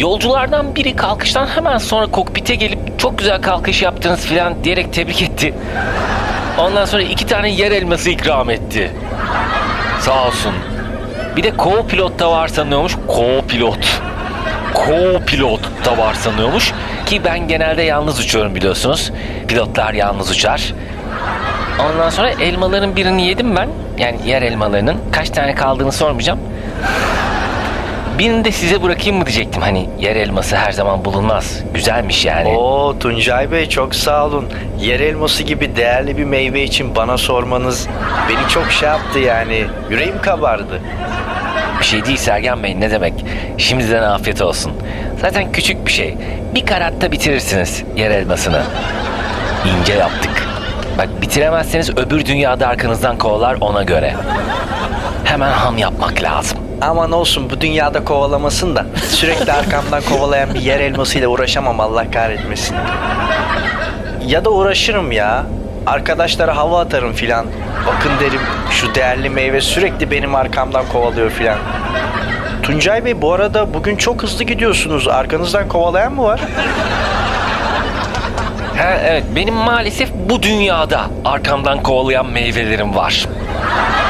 Yolculardan biri kalkıştan hemen sonra kokpite gelip çok güzel kalkış yaptınız filan diyerek tebrik etti. Ondan sonra 2 tane yer elması ikram etti. Sağ olsun. Bir de co-pilot da var sanıyormuş. Co-pilot da var sanıyormuş. Ki ben genelde yalnız uçuyorum biliyorsunuz. Pilotlar yalnız uçar. Ondan sonra elmaların birini yedim ben. Yani yer elmalarının. Kaç tane kaldığını sormayacağım. Birini de size bırakayım mı diyecektim. Hani yer elması her zaman bulunmaz. Güzelmiş yani. Oo Tuncay Bey, çok sağ olun. Yer elması gibi değerli bir meyve için bana sormanız beni çok şey yaptı yani. Yüreğim kabardı. Bir şey değil Sergen Bey, ne demek. Şimdiden afiyet olsun. Zaten küçük bir şey. Bir karatta bitirirsiniz yer elmasını. İnce yaptık. Bak, bitiremezseniz öbür dünyada arkanızdan kovalar, ona göre. Hemen ham yapmak lazım. Aman olsun, bu dünyada kovalamasın da sürekli arkamdan kovalayan bir yer elmasıyla uğraşamam, Allah kahretmesin. Ya da uğraşırım ya. Arkadaşlara hava atarım filan. Bakın derim, şu değerli meyve sürekli benim arkamdan kovalıyor filan. Tuncay Bey, bu arada bugün çok hızlı gidiyorsunuz. Arkanızdan kovalayan mı var? Ha, evet, benim maalesef bu dünyada arkamdan kovalayan meyvelerim var.